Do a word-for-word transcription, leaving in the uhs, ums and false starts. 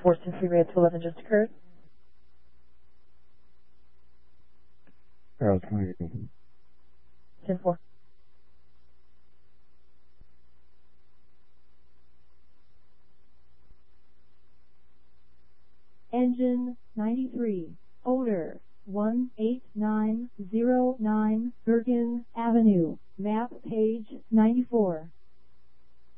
four six three red to eleven just occurred. Arrows twenty. ten four. Engine ninety-three. Odor one eight nine zero nine Bergen Avenue. Map page ninety-four.